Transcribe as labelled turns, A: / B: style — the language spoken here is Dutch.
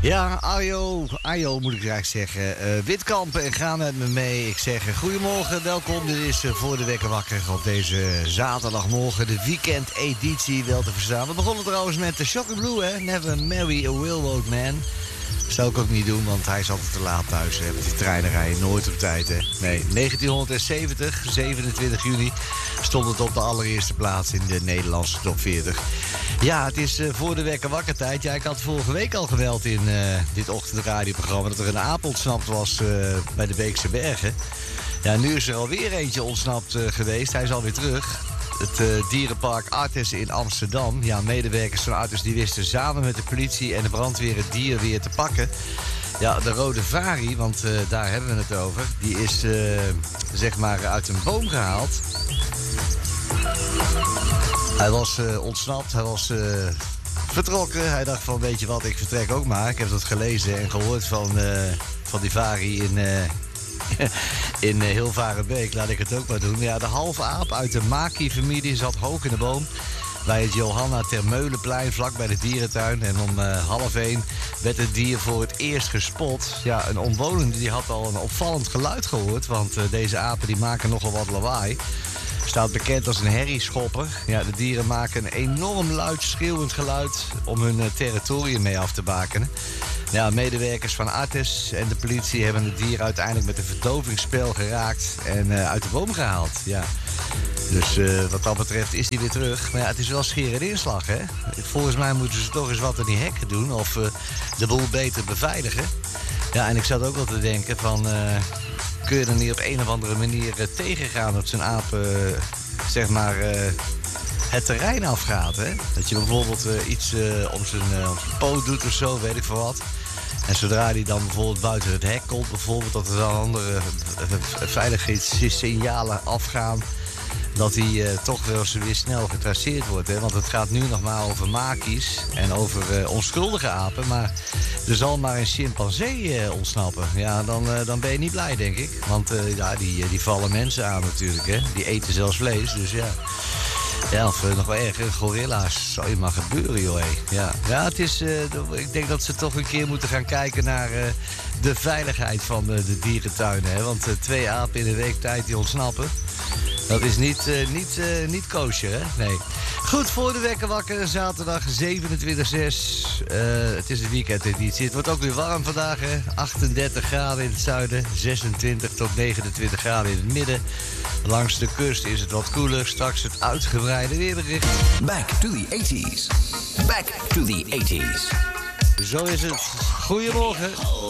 A: Ja, Arjo moet ik eigenlijk zeggen. Witkamp en ga met me mee. Ik zeg goedemorgen, welkom. Dit is voor de wekker wakker op deze zaterdagmorgen. De weekendeditie wel te verstaan. We begonnen trouwens met de Shocking Blue, hè. Never marry a railroad man. Zou ik ook niet doen, want hij is altijd te laat thuis. Hè. Want die treinen rijden nooit op tijd, hè. Nee, 1970, 27 juni, stond het op de allereerste plaats in de Nederlandse top 40. Ja, het is voor de wekker wakker tijd. Ja, ik had vorige week al geweld in dit ochtendradioprogramma dat er een aap ontsnapt was bij de Beekse Bergen. Ja, nu is er alweer eentje ontsnapt geweest. Hij is alweer terug. Het dierenpark Artis in Amsterdam. Ja, medewerkers van Artis die wisten samen met de politie en de brandweer het dier weer te pakken. Ja, de rode vari, want daar hebben we het over, die is zeg maar uit een boom gehaald. Hij was ontsnapt, hij was vertrokken. Hij dacht van, weet je wat, ik vertrek ook maar. Ik heb dat gelezen en gehoord van die vari in Hilvarenbeek. Laat ik het ook maar doen. Ja, de halve aap uit de Maki-familie zat hoog in de boom bij het Johanna Termeulenplein, vlak bij de dierentuin. En om 12:30 werd het dier voor het eerst gespot. Ja, een omwonende die had al een opvallend geluid gehoord, want deze apen die maken nogal wat lawaai. Staat bekend als een herrieschopper. Ja, de dieren maken een enorm luid schreeuwend geluid om hun territorium mee af te bakenen. Ja, medewerkers van Artis en de politie hebben het dier uiteindelijk met een verdovingsspel geraakt en uit de boom gehaald. Ja. Dus wat dat betreft is die weer terug. Maar ja, het is wel scheer en inslag, hè. Volgens mij moeten ze toch eens wat aan die hekken doen of de boel beter beveiligen. Ja, en ik zat ook wel te denken van, kun je er niet op een of andere manier tegengaan dat zo'n aap, zeg maar, het terrein afgaat, hè? Dat je bijvoorbeeld iets om zijn poot doet of zo, weet ik veel wat. En zodra hij dan bijvoorbeeld buiten het hek komt, bijvoorbeeld, dat er dan andere veiligheidssignalen afgaan, dat hij toch wel zo weer snel getraceerd wordt. Hè? Want het gaat nu nog maar over makies en over onschuldige apen. Maar er zal maar een chimpansee ontsnappen. Ja, dan ben je niet blij, denk ik. Want ja, die vallen mensen aan natuurlijk. Hè? Die eten zelfs vlees, dus ja. Ja, of nog wel erger, gorilla's. Zou je maar gebeuren, joh. Ja, het is, ik denk dat ze toch een keer moeten gaan kijken naar de veiligheid van de dierentuinen. Hè? Want 2 apen in een week tijd die ontsnappen, dat is niet kosher, hè? Nee. Goed, voor de wekker wakker, zaterdag 27/6. Het is de weekendeditie. Het wordt ook weer warm vandaag, hè? 38 graden in het zuiden, 26 tot 29 graden in het midden. Langs de kust is het wat koeler. Straks het uitgebreide weerbericht.
B: Back to the 80s. Back to the 80s.
A: Zo is het. Goedemorgen.